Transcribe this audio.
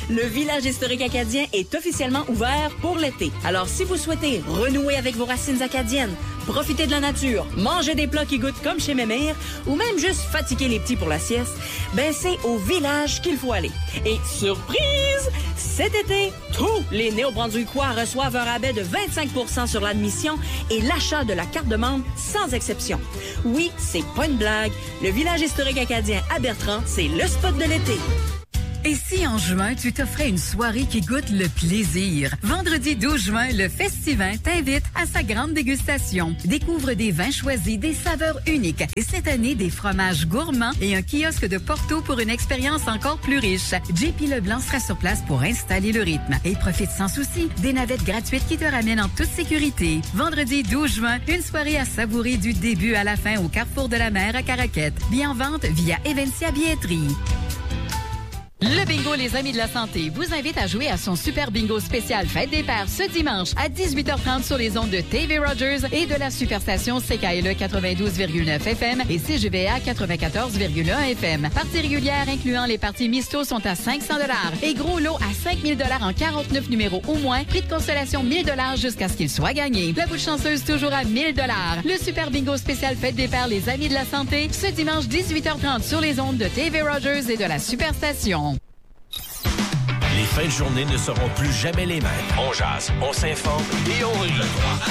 Le village historique acadien est officiellement ouvert pour l'été. Alors, si vous souhaitez renouer avec vos racines acadiennes, profiter de la nature, manger des plats qui goûtent comme chez Mémère, ou même juste fatiguer les petits pour la sieste, ben c'est au village qu'il faut aller. Et surprise! Cet été, tous les Néo-Brunswickois reçoivent un rabais de 25% sur l'admission et l'achat de la carte de membre sans exception. Oui, c'est pas une blague. Le village historique acadien à Bertrand, c'est le spot de l'été. Et si en juin, tu t'offrais une soirée qui goûte le plaisir? Vendredi 12 juin, le Festivin t'invite à sa grande dégustation. Découvre des vins choisis, des saveurs uniques et cette année, des fromages gourmands et un kiosque de Porto pour une expérience encore plus riche. JP Leblanc sera sur place pour installer le rythme et profite sans souci des navettes gratuites qui te ramènent en toute sécurité. Vendredi 12 juin, une soirée à savourer du début à la fin au Carrefour de la Mer à Caraquette. Bien en vente via Evencia Billetterie. Le bingo Les Amis de la Santé vous invite à jouer à son super bingo spécial Fête des Pères ce dimanche à 18h30 sur les ondes de TV Rogers et de la superstation CKLE 92,9 FM et CGVA 94,1 FM. Parties régulières incluant les parties misto sont à 500 $ et gros lot à 5 000 $ en 49 numéros au moins. Prix de consolation 1 000 $ jusqu'à ce qu'il soit gagné. La boule chanceuse toujours à 1 000 $. Le super bingo spécial Fête des Pères Les Amis de la Santé ce dimanche 18h30 sur les ondes de TV Rogers et de la superstation. Les fins de journée ne seront plus jamais les mêmes. On jase, on s'informe et on rit.